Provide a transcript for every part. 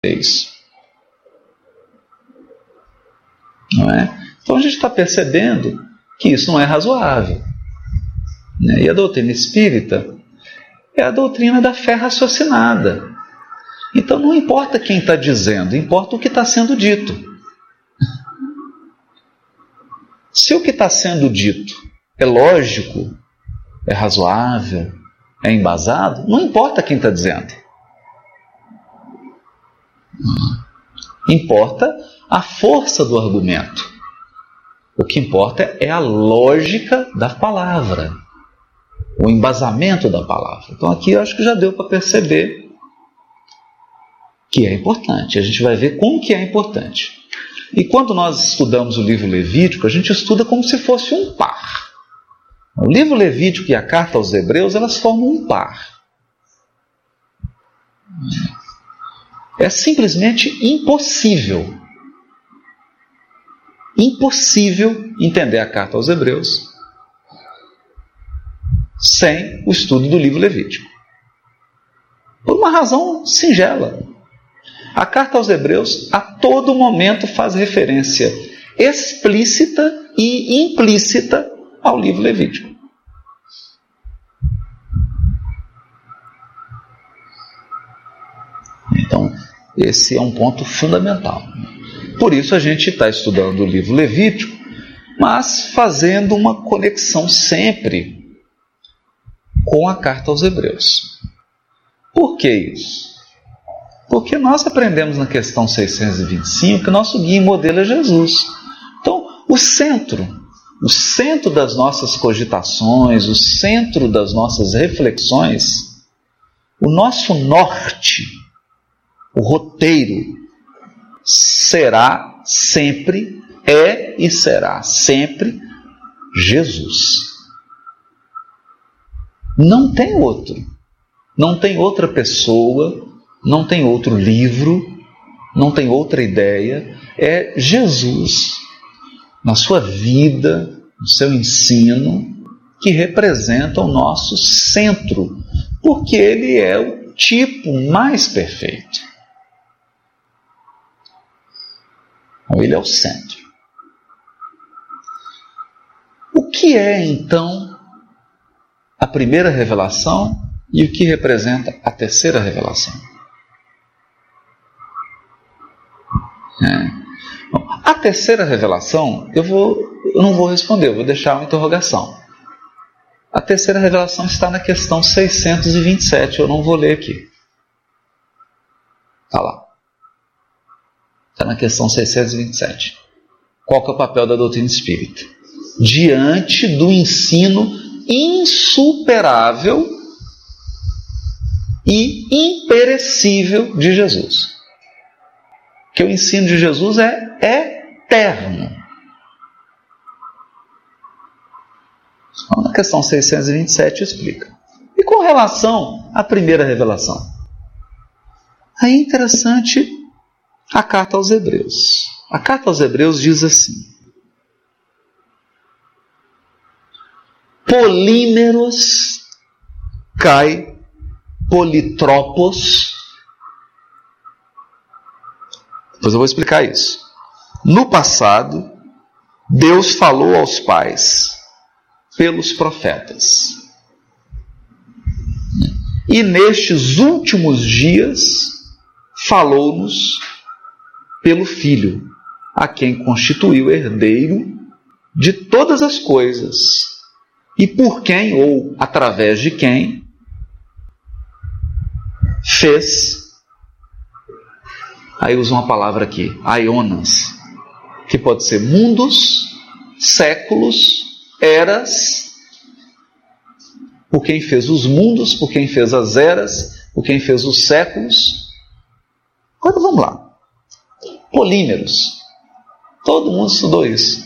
fez. Não é? Então a gente está percebendo que isso não é razoável. Né? E a doutrina espírita é a doutrina da fé raciocinada. Então não importa quem está dizendo, importa o que está sendo dito. Se o que está sendo dito é lógico, é razoável, é embasado, não importa quem está dizendo. Importa a força do argumento. O que importa é a lógica da palavra, o embasamento da palavra. Então aqui eu acho que já deu para perceber que é importante. A gente vai ver como que é importante. E quando nós estudamos o livro Levítico, a gente estuda como se fosse um par. O livro Levítico e a carta aos Hebreus, elas formam um par. É simplesmente impossível entender a carta aos Hebreus sem o estudo do livro Levítico. Por uma razão singela. A carta aos Hebreus a todo momento faz referência explícita e implícita ao livro Levítico. Então, esse é um ponto fundamental. Por isso a gente está estudando o livro Levítico, mas fazendo uma conexão sempre com a carta aos Hebreus. Por que isso? Porque nós aprendemos na questão 625 que nosso guia e modelo é Jesus. Então, o centro das nossas cogitações, o centro das nossas reflexões, o nosso norte, o roteiro, será sempre, é e será sempre Jesus. Não tem outro. Não tem outra pessoa, não tem outro livro, não tem outra ideia. É Jesus, na sua vida, no seu ensino, que representa o nosso centro, porque ele é o tipo mais perfeito. Então, ele é o centro. O que é, então, a primeira revelação e o que representa a terceira revelação? Bom, a terceira revelação, eu não vou responder, eu vou deixar uma interrogação. A terceira revelação está na questão 627, eu não vou ler aqui. Está lá. Está na questão 627. Qual que é o papel da doutrina espírita? Diante do ensino insuperável e imperecível de Jesus. Que o ensino de Jesus é eterno. Então, na questão 627 explica. E com relação à primeira revelação? Aí é interessante a carta aos Hebreus. A carta aos Hebreus diz assim: Polímeros kai politropos. Depois eu vou explicar isso. No passado, Deus falou aos pais pelos profetas. E nestes últimos dias, falou-nos pelo Filho, a quem constituiu herdeiro de todas as coisas, e por quem, ou através de quem, fez, aí usa uma palavra aqui, aionas, que pode ser mundos, séculos, eras, por quem fez os mundos, por quem fez as eras, por quem fez os séculos. Agora vamos lá. Polímeros. Todo mundo estudou isso.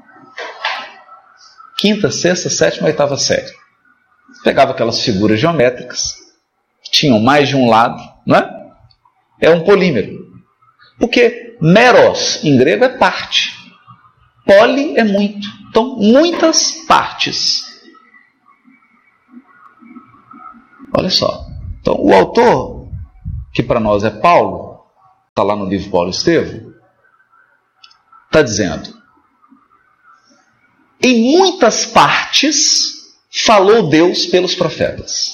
Quinta, sexta, sétima, oitava série. Pegava aquelas figuras geométricas, que tinham mais de um lado, não é? É um polímero. Porque meros, em grego, é parte. Poli é muito. Então, muitas partes. Olha só. Então, o autor, que para nós é Paulo, está lá no livro Paulo e Estevão, está dizendo: em muitas partes falou Deus pelos profetas.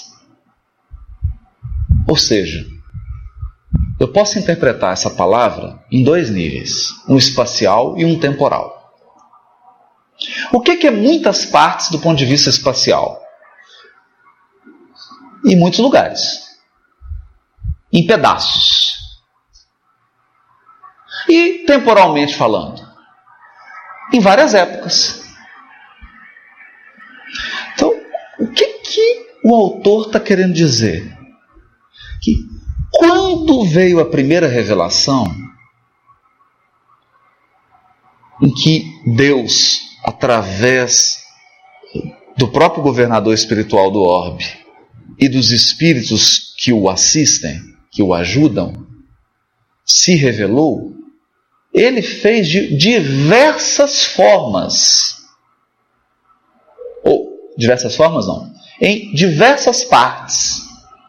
Ou seja, eu posso interpretar essa palavra em dois níveis, um espacial e um temporal. O que é muitas partes do ponto de vista espacial? Em muitos lugares. Em pedaços. E temporalmente falando? Em várias épocas. Então, o que o autor está querendo dizer? Que quando veio a primeira revelação, em que Deus, através do próprio governador espiritual do orbe e dos espíritos que o assistem, que o ajudam, se revelou, ele fez de diversas formas. Ou, diversas formas não, em diversas partes,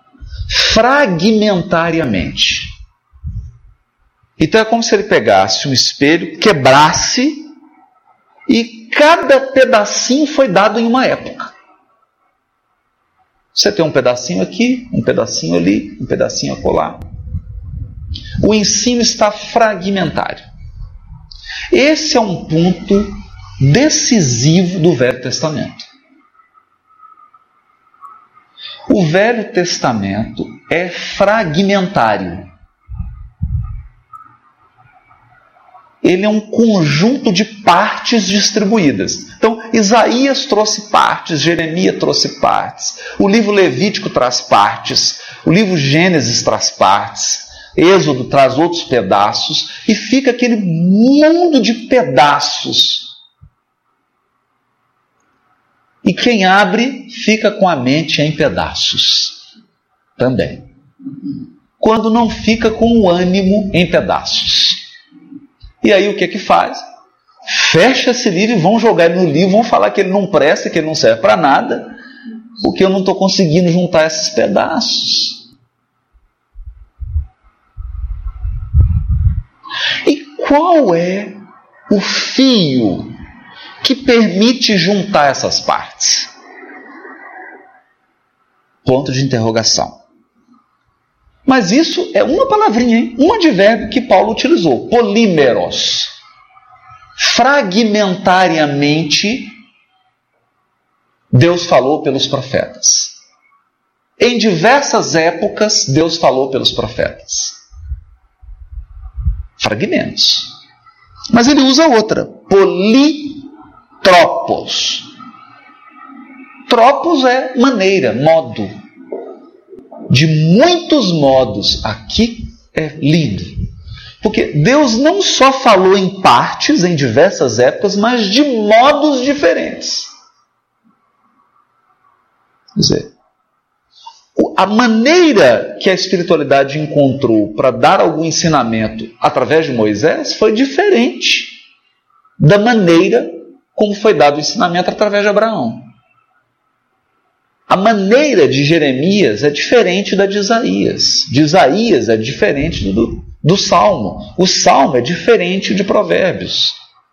fragmentariamente. Então é como se ele pegasse um espelho, quebrasse, e cada pedacinho foi dado em uma época. Você tem um pedacinho aqui, um pedacinho ali, um pedacinho acolá. O ensino está fragmentário. Esse é um ponto decisivo do Velho Testamento. O Velho Testamento é fragmentário. Ele é um conjunto de partes distribuídas. Então, Isaías trouxe partes, Jeremias trouxe partes, o livro Levítico traz partes, o livro Gênesis traz partes, Êxodo traz outros pedaços, e fica aquele mundo de pedaços. E quem abre fica com a mente em pedaços também. Quando não fica com o ânimo em pedaços. E aí o que faz? Fecha esse livro e vão jogar ele no livro, vão falar que ele não presta, que ele não serve para nada, porque eu não estou conseguindo juntar esses pedaços. E qual é o fio que permite juntar essas partes? Ponto de interrogação. Mas isso é uma palavrinha, hein? Um advérbio que Paulo utilizou, polímeros. Fragmentariamente, Deus falou pelos profetas. Em diversas épocas, Deus falou pelos profetas. Fragmentos. Mas ele usa outra, politropos. Tropos é maneira, modo. De muitos modos. Aqui é lindo. Porque Deus não só falou em partes, em diversas épocas, mas de modos diferentes. Quer dizer, a maneira que a espiritualidade encontrou para dar algum ensinamento através de Moisés foi diferente da maneira como foi dado o ensinamento através de Abraão. A maneira de Jeremias é diferente da de Isaías. De Isaías é diferente do Salmo. O Salmo é diferente de Provérbios.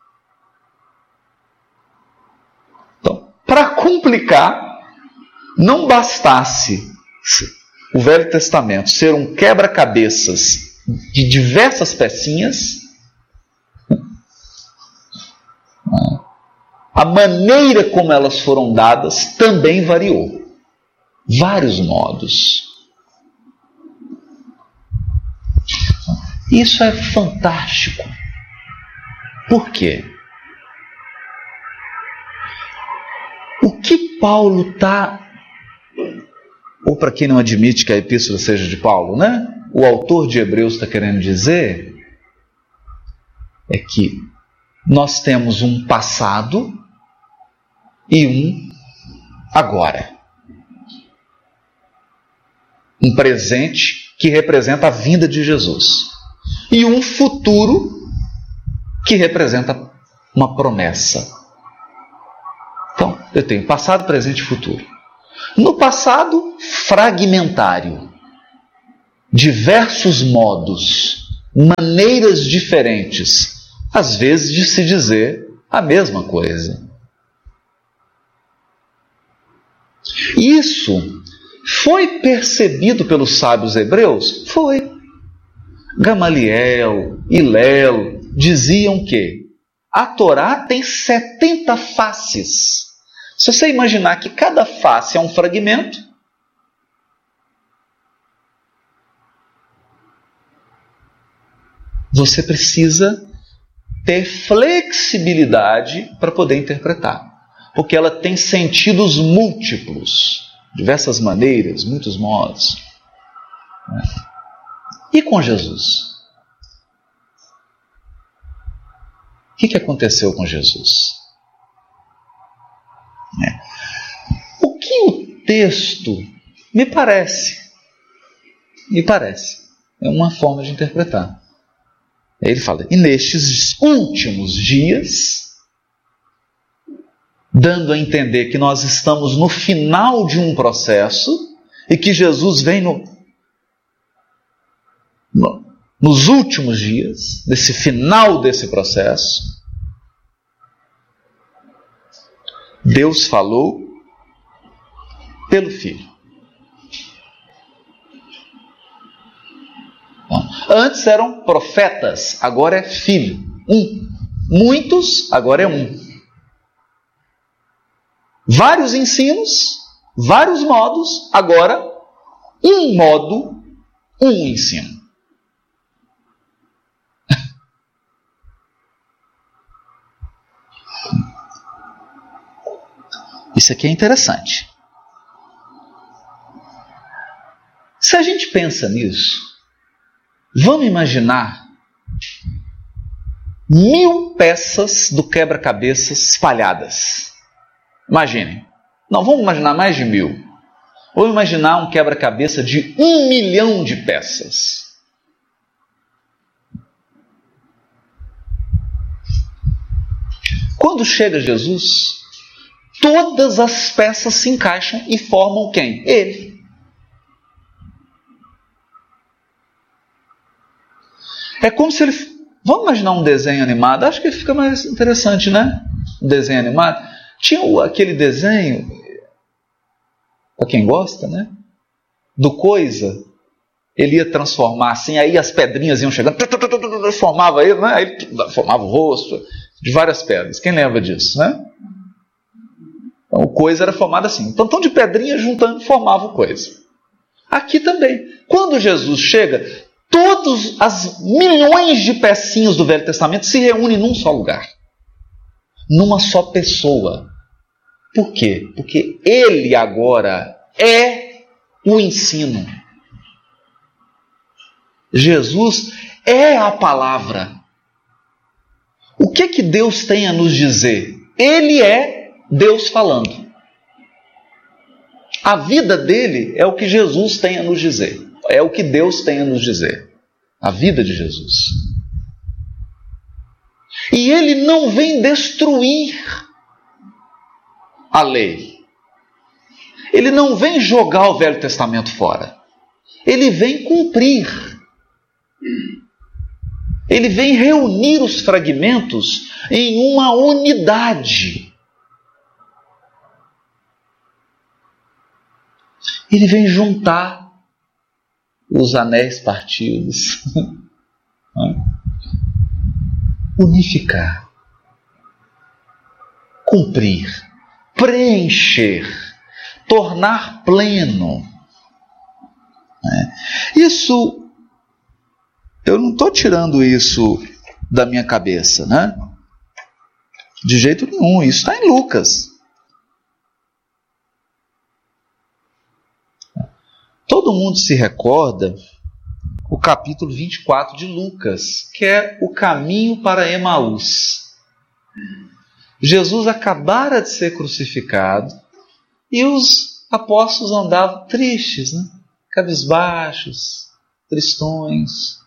Então, para complicar, não bastasse o Velho Testamento ser um quebra-cabeças de diversas pecinhas, a maneira como elas foram dadas também variou. Vários modos. Isso é fantástico. Por quê? O que Paulo está... Ou para quem não admite que a epístola seja de Paulo, né? O autor de Hebreus está querendo dizer é que nós temos um passado e um agora. Um presente que representa a vinda de Jesus. E um futuro que representa uma promessa. Então, eu tenho passado, presente e futuro. No passado, fragmentário. Diversos modos. maneiras diferentes, às vezes, de se dizer a mesma coisa. Isso foi percebido pelos sábios hebreus? Foi. Gamaliel, Hilel diziam que a Torá tem 70 faces. Se você imaginar que cada face é um fragmento, você precisa ter flexibilidade para poder interpretar, porque ela tem sentidos múltiplos, diversas maneiras, muitos modos. E com Jesus? O que aconteceu com Jesus? O que o texto me parece, é uma forma de interpretar. Ele fala, e nestes últimos dias, dando a entender que nós estamos no final de um processo e que Jesus vem nos últimos dias, nesse final desse processo, Deus falou pelo Filho. Antes eram profetas, agora é filho. Muitos, agora é um. Vários ensinos, vários modos, agora um modo, um ensino. Isso aqui é interessante. Se a gente pensa nisso, vamos imaginar 1000 peças do quebra-cabeças espalhadas. Imaginem. Não, vamos imaginar mais de 1000. Vamos imaginar um quebra-cabeça de 1 milhão de peças. Quando chega Jesus, todas as peças se encaixam e formam quem? Ele. É como se ele... Vamos imaginar um desenho animado? Acho que fica mais interessante, né? Um desenho animado. Tinha aquele desenho, para quem gosta, né? Do Coisa. Ele ia transformar assim, aí as pedrinhas iam chegando, formava ele, né? Aí formava o rosto de várias pedras. Quem lembra disso, né? Então, o Coisa era formado assim. Então, de pedrinhas juntando, formava o Coisa. Aqui também. Quando Jesus chega, todas as milhões de pecinhas do Velho Testamento se reúnem num só lugar. Numa só pessoa. Por quê? Porque ele agora é o ensino. Jesus é a palavra. O que Deus tem a nos dizer? Ele é Deus falando. A vida dele é o que Jesus tem a nos dizer. É o que Deus tem a nos dizer. A vida de Jesus. E ele não vem destruir a lei. Ele não vem jogar o Velho Testamento fora. Ele vem cumprir. Ele vem reunir os fragmentos em uma unidade. Ele vem juntar os anéis partidos. Unificar. Cumprir. Preencher. Tornar pleno. Isso, eu não estou tirando isso da minha cabeça, né? De jeito nenhum. Isso está em Lucas. Todo mundo se recorda o capítulo 24 de Lucas, que é o caminho para Emaús. Jesus acabara de ser crucificado e os apóstolos andavam tristes, né? Cabisbaixos, tristões.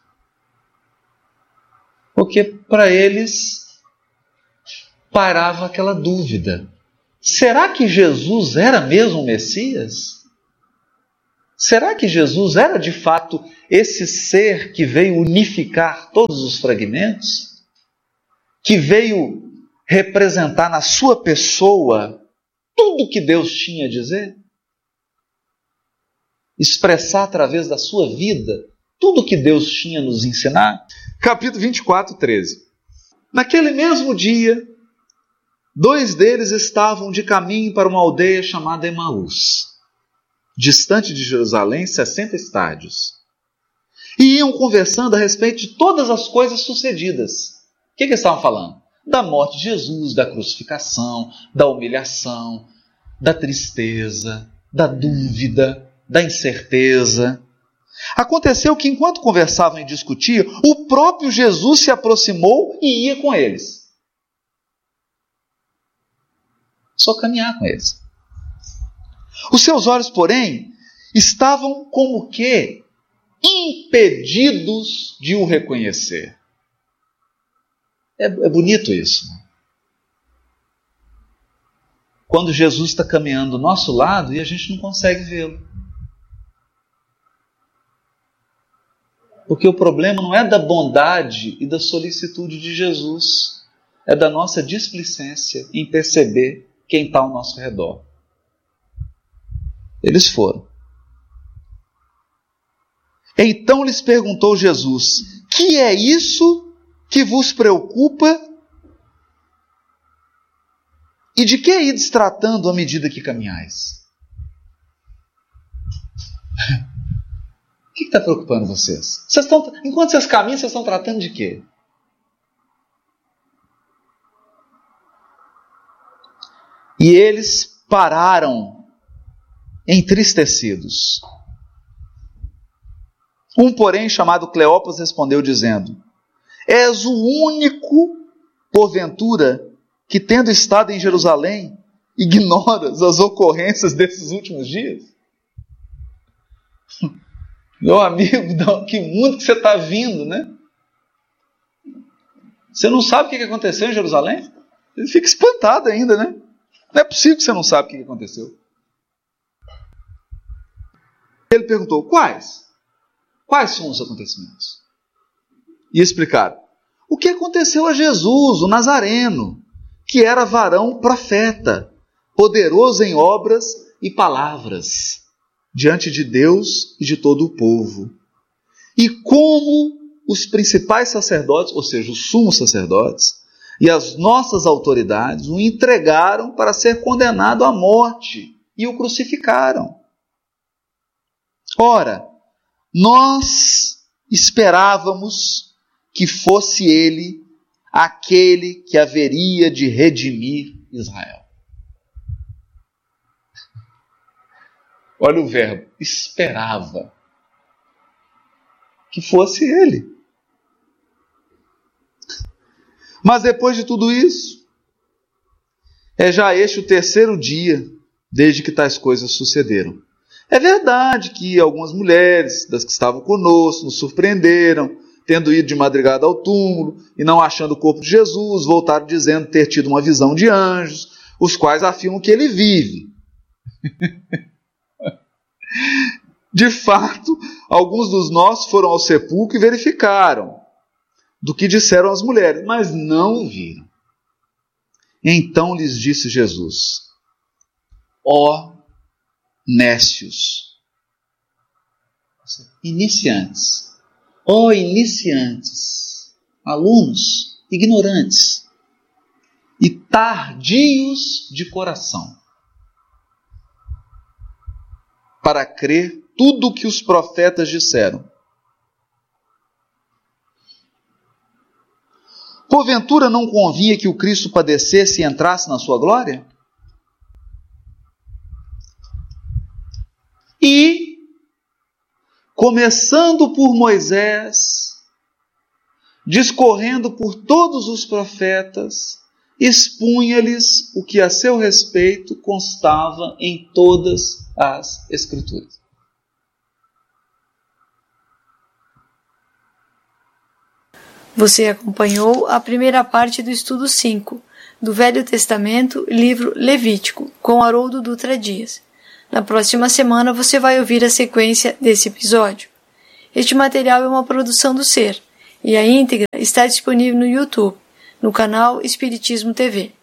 Porque para eles parava aquela dúvida. Será que Jesus era mesmo o Messias? Será que Jesus era de fato esse ser que veio unificar todos os fragmentos, que veio representar na sua pessoa tudo que Deus tinha a dizer, expressar através da sua vida tudo que Deus tinha a nos ensinar. Capítulo 24, 13. Naquele mesmo dia, 2 deles estavam de caminho para uma aldeia chamada Emaús, distante de Jerusalém 60 estádios, e iam conversando a respeito de todas as coisas sucedidas. O que eles estavam falando? Da morte de Jesus, da crucificação, da humilhação, da tristeza, da dúvida, da incerteza. Aconteceu que, enquanto conversavam e discutiam, o próprio Jesus se aproximou e ia com eles. Só caminhar com eles. Os seus olhos, porém, estavam como que impedidos de o reconhecer. É bonito isso. Quando Jesus está caminhando do nosso lado e a gente não consegue vê-lo. Porque o problema não é da bondade e da solicitude de Jesus, é da nossa displicência em perceber quem está ao nosso redor. Eles foram. Então lhes perguntou Jesus: que é isso que vos preocupa? E de que ides tratando à medida que caminhais? O que está preocupando vocês? Enquanto vocês caminham, vocês estão tratando de quê? E eles pararam, entristecidos. Um, porém, chamado Cleopas, respondeu dizendo: és o único, porventura, que tendo estado em Jerusalém, ignoras as ocorrências desses últimos dias? Meu amigo, que mundo que você está vindo, né? Você não sabe o que aconteceu em Jerusalém? Ele fica espantado ainda, né? Não é possível que você não sabe o que aconteceu. Ele perguntou: quais? Quais são os acontecimentos? E explicaram: o que aconteceu a Jesus, o Nazareno, que era varão profeta, poderoso em obras e palavras, diante de Deus e de todo o povo. E como os principais sacerdotes, ou seja, os sumos sacerdotes, e as nossas autoridades o entregaram para ser condenado à morte e o crucificaram. Ora, nós esperávamos que fosse ele aquele que haveria de redimir Israel. Olha o verbo, esperava que fosse ele. Mas depois de tudo isso, é já este o 3º dia desde que tais coisas sucederam. É verdade que algumas mulheres das que estavam conosco nos surpreenderam, tendo ido de madrugada ao túmulo e não achando o corpo de Jesus, voltaram dizendo ter tido uma visão de anjos, os quais afirmam que ele vive. De fato, alguns dos nossos foram ao sepulcro e verificaram do que disseram as mulheres, mas não o viram. Então lhes disse Jesus: ó nécios, iniciantes, ó iniciantes, alunos ignorantes e tardios de coração, para crer tudo o que os profetas disseram. Porventura não convinha que o Cristo padecesse e entrasse na sua glória? E, começando por Moisés, discorrendo por todos os profetas, expunha-lhes o que a seu respeito constava em todas as Escrituras. Você acompanhou a primeira parte do estudo 5, do Velho Testamento, livro Levítico, com Haroldo Dutra Dias. Na próxima semana você vai ouvir a sequência desse episódio. Este material é uma produção do Ser, e a íntegra está disponível no YouTube, no canal Espiritismo TV.